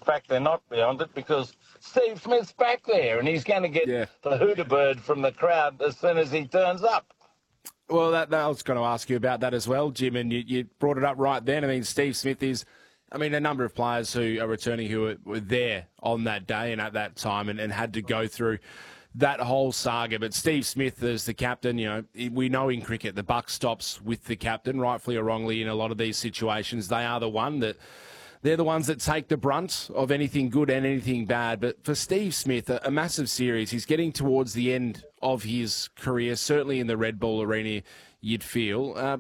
fact they're not beyond it because Steve Smith's back there and he's going to get the hooter bird from the crowd as soon as he turns up. Well, that I was going to ask you about that as well, Jim, and you brought it up right then. I mean, Steve Smith is, a number of players who are returning who were there on that day and at that time and had to go through that whole saga. But Steve Smith as the captain, we know in cricket the buck stops with the captain, rightfully or wrongly in a lot of these situations. They're the ones that take the brunt of anything good and anything bad. But for Steve Smith, a massive series. He's getting towards the end of his career, certainly in the Red Bull arena, you'd feel.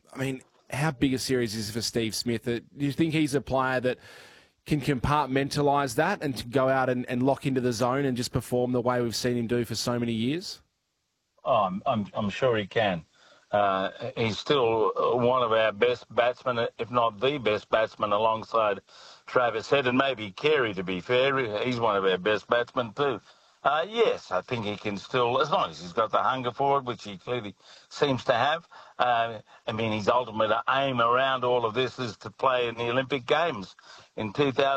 How big a series is it for Steve Smith? Do you think he's a player that can compartmentalise that and to go out and lock into the zone and just perform the way we've seen him do for so many years? Oh, I'm sure he can. He's still one of our best batsmen, if not the best batsman, alongside Travis Head and maybe Carey, to be fair. He's one of our best batsmen too. Yes, I think he can still, as long as he's got the hunger for it, which he clearly seems to have. His ultimate aim around all of this is to play in the Olympic Games in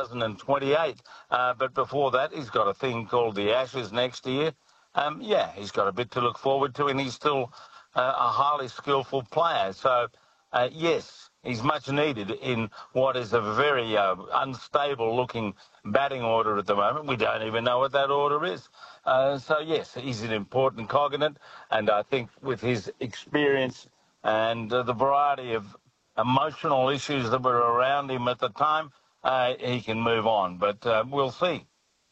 2028. But before that, he's got a thing called the Ashes next year. He's got a bit to look forward to, and he's still a highly skillful player. So, yes, he's much needed in what is a very unstable-looking batting order at the moment. We don't even know what that order is. Yes, he's an important cognate, and I think with his experience and the variety of emotional issues that were around him at the time, he can move on. But we'll see.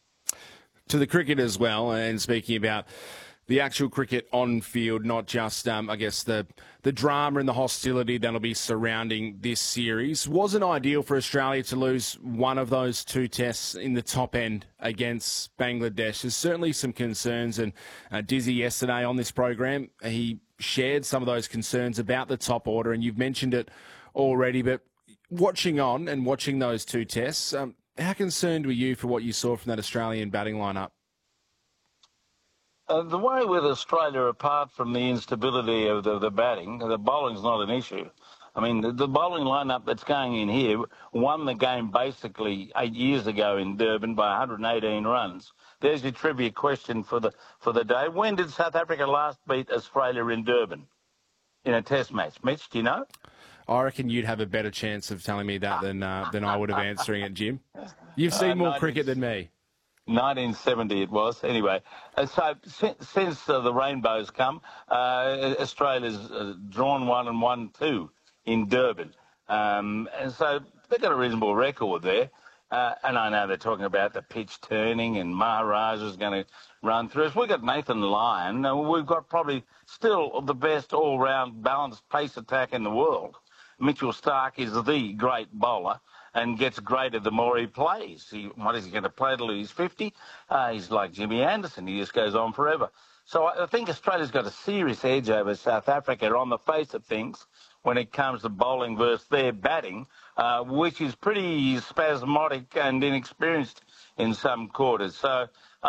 To the cricket as well, and speaking about the actual cricket on field, not just, the drama and the hostility that'll be surrounding this series. Wasn't ideal for Australia to lose one of those two tests in the top end against Bangladesh. There's certainly some concerns, and Dizzy yesterday on this program, he shared some of those concerns about the top order, and you've mentioned it already, but watching those two tests, how concerned were you for what you saw from that Australian batting lineup? The way with Australia, apart from the instability of the batting, the bowling's not an issue. The bowling lineup that's going in here won the game basically 8 years ago in Durban by 118 runs. There's your trivia question for the day. When did South Africa last beat Australia in Durban in a test match? Mitch, do you know? I reckon you'd have a better chance of telling me that than I would of answering it, Jim. You've seen more cricket than me. 1970 it was. Anyway, so since the rainbow's come, Australia's drawn 1 and won 2 in Durban. And so they've got a reasonable record there. And I know they're talking about the pitch turning and Maharaj is going to run through us. We've got Nathan Lyon. We've got probably still the best all-round balanced pace attack in the world. Mitchell Starc is the great bowler and gets greater the more he plays. What is he going to play till he's 50? He's like Jimmy Anderson. He just goes on forever. So I think Australia's got a serious edge over South Africa on the face of things when it comes to bowling versus their batting, which is pretty spasmodic and inexperienced in some quarters. So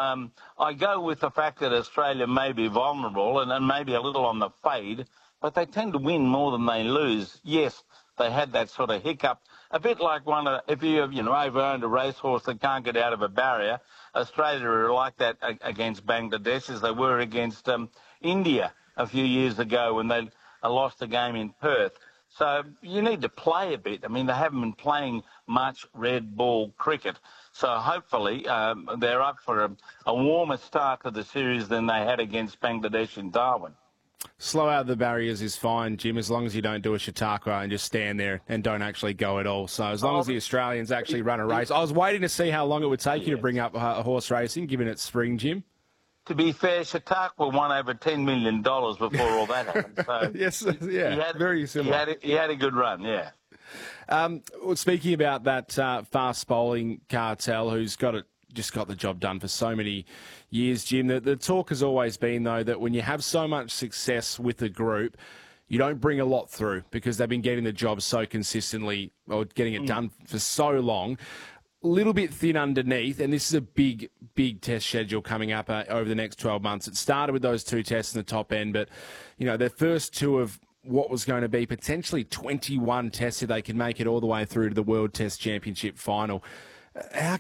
I go with the fact that Australia may be vulnerable and maybe a little on the fade, but they tend to win more than they lose. Yes, they had that sort of hiccup, a bit like if you over-owned a racehorse that can't get out of a barrier. Australia are like that against Bangladesh as they were against India a few years ago when they lost the game in Perth. So you need to play a bit. They haven't been playing much red ball cricket. So hopefully they're up for a warmer start to the series than they had against Bangladesh in Darwin. Slow out of the barriers is fine, Jim, as long as you don't do a Chautauqua and just stand there and don't actually go at all. So as long as the Australians actually run a race. I was waiting to see how long it would take you to bring up a horse racing, given it's spring, Jim. To be fair, Chautauqua won over $10 million before all that happened. So yes, yeah, very similar. He had a good run, yeah. Speaking about that fast bowling cartel who's just got the job done for so many years, Jim. The talk has always been, though, that when you have so much success with a group, you don't bring a lot through because they've been getting the job so consistently or getting it done for so long. A little bit thin underneath, and this is a big, big test schedule coming up over the next 12 months. It started with those two tests in the top end, but, the first two of what was going to be potentially 21 tests if they can make it all the way through to the World Test Championship final. How